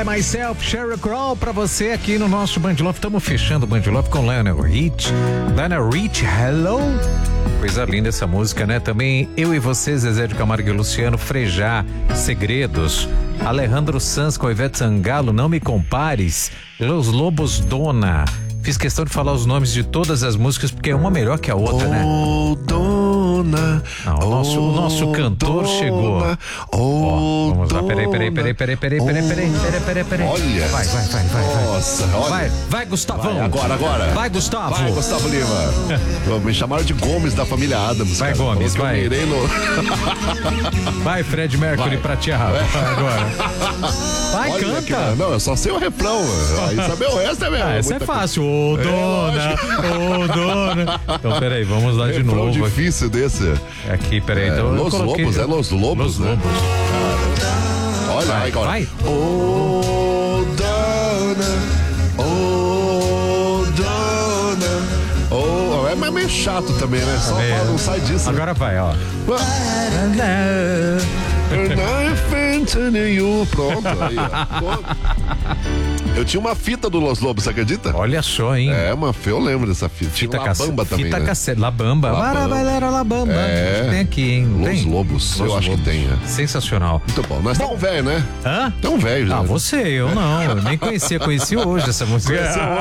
Myself, Sheryl Crow, pra você aqui no nosso Band Love. Estamos fechando o Band Love com Lionel Rich. Lionel Rich, Hello. Coisa linda essa música, né? Também Eu e Você, Zezé de Camargo e Luciano, Frejá, Segredos. Alejandro Sanz com Ivete Sangalo, Não Me Compares. Los Lobos, Dona. Fiz questão de falar os nomes de todas as músicas porque é uma melhor que a outra, né? Dona. Não, o nosso cantor dona, chegou. Vamos lá, peraí. Olha. Vai. Nossa, olha. Vai, Gustavão. Vai, agora. Vai, Gustavo. Vai, Gustavo Lima. Me chamaram de Gomes da família Adams. Vai, cara. Gomes, Falou que vai. eu mirei no... Vai, Fred Mercury, pra tia Rafa. Agora. Vai, Olha canta. que- não, eu só sei o refrão. Aí saber o resto é mesmo. Essa é fácil. Ô, dona. Então, peraí, vamos lá de Refrão novo. difícil desse. Aqui, peraí. Então, eu Los coloquei- Lobos, Los Lobos, Los né? Lobos. Olha, Vai, aí agora. vai. Oh, dona. Oh, dona. Oh, é meio chato também, né? Só fala, não sai disso. Agora vai, ó. Pronto, aí, ó. Eu tinha uma fita do Los Lobos, você acredita? Olha só, hein? É, eu lembro dessa fita. Fita Tinha La Bamba também, Fita né? cassete. La Bamba. La Bamba. La Bamba. É. Acho que tem aqui, hein? Los Tem? Lobos, eu acho que tem. É. Sensacional. Muito bom. Nós estamos velhos, né? Hã? Estamos velhos já. Ah, você, eu não. Eu nem conhecia. Conheci hoje essa música.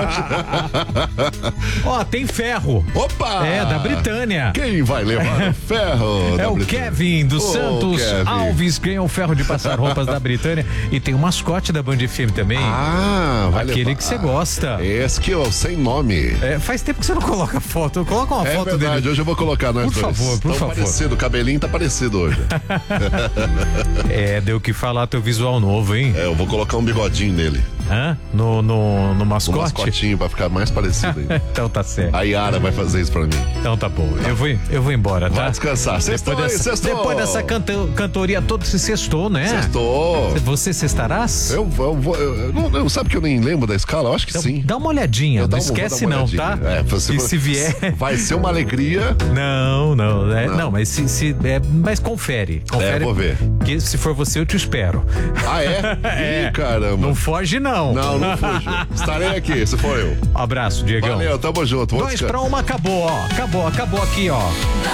Ó, tem Ferro. Opa! É, da Britânia. Quem vai levar o ferro? É da o Britânia? Kevin dos Ô, Santos Kevin. Alves ganhou o ferro de passar roupas da Britânia. E tem o mascote da Band FM também. Ah, vai Aquele levar. que você gosta. Esse que é o sem nome. É, faz tempo que você não coloca foto. Coloca uma É foto verdade, dele. hoje eu vou colocar nós Por dois. favor, por Tão favor. parecido, o cabelinho tá parecido hoje. É, deu o que falar teu visual novo, hein? É, eu vou colocar um bigodinho nele. Hã? No Um mascote? mascotinho pra ficar mais parecido ainda. Então tá certo. A Yara vai fazer isso pra mim. Então tá bom. Eu vou embora, tá? Vai descansar. Sextou, Depois dessa cantoria toda, se sextou, né? Sextou. Você sextarás? Eu não, sabe que eu nem lembro da escala? Eu acho que Então, sim. dá uma olhadinha, Eu não vou dar esquece uma não, olhadinha. tá? É, E se vier... Vai ser uma alegria. Não, mas mas confere. Vou ver. Que se for você, eu te espero. Ah, é? Ih, caramba. Não foge, não. Não fujo. Estarei aqui, se for eu. Abraço, Diegão. Valeu, tamo junto. Vamos 2 para 1, acabou, ó. Acabou aqui, ó.